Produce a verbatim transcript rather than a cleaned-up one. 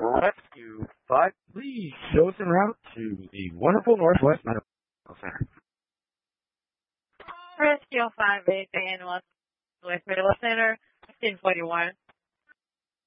Rescue five, please show us en route to the wonderful Northwest Medical Center. Rescue five, eight, and one, Northwest Medical Center, fifteen forty-one.